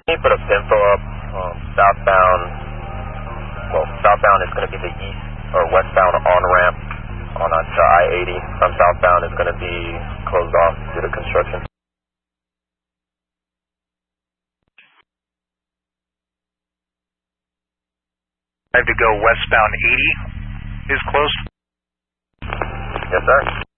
Can you put a pinfo up southbound? Well, southbound is going to be the east or westbound on-ramp on to I-80. From southbound is going to be closed off due to construction. I have to go westbound 80 is closed? Yes, sir.